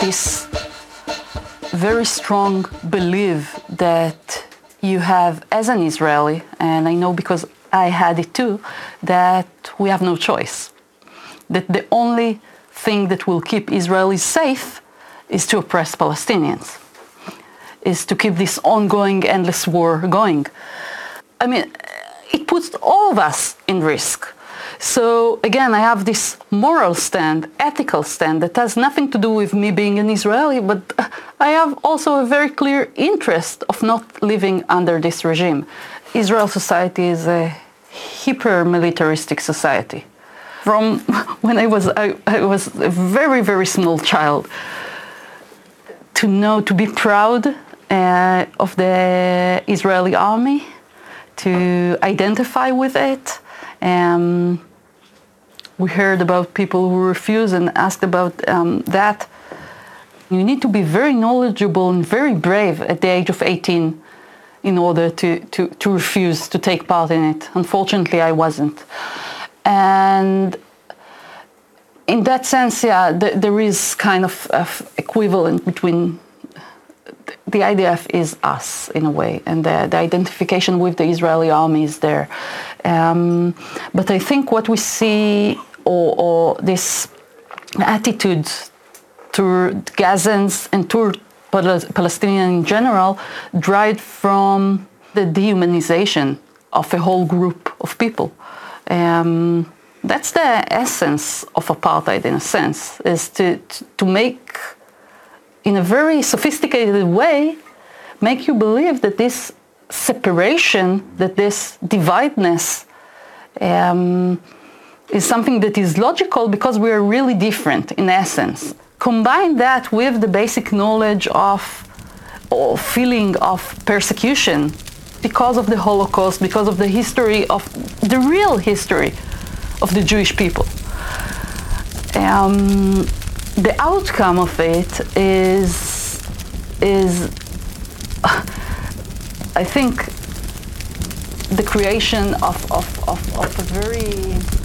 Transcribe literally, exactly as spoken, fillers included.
this very strong belief that you have as an Israeli, and I know because I had it too, that we have no choice. That the only thing that will keep Israelis safe is to oppress Palestinians, is to keep this ongoing, endless war going. I mean, it puts all of us in risk. So again, I have this moral stand, ethical stand that has nothing to do with me being an Israeli, but I have also a very clear interest of not living under this regime. Israel society is a hyper-militaristic society. From when I was I, I was a very, very small child, to know, to be proud uh, of the Israeli army, to identify with it. Um, we heard about people who refuse and asked about um, that. You need to be very knowledgeable and very brave at the age of eighteen in order to, to, to refuse to take part in it. Unfortunately, I wasn't. And in that sense, yeah, th- there is kind of, of equivalent between the I D F is us in a way, and the, the identification with the Israeli army is there. Um, but I think what we see, or, or this attitude toward Gazans and toward Palestinians in general, derived from the dehumanization of a whole group of people. Um, that's the essence of apartheid, in a sense, is to, to, to make, in a very sophisticated way, make you believe that this separation, that this divideness um, is something that is logical because we are really different in essence. Combine that with the basic knowledge of, or feeling of persecution because of the Holocaust, because of the history of, the real history of the Jewish people. Um, the outcome of it is, is I think, the creation of, of, of, of a very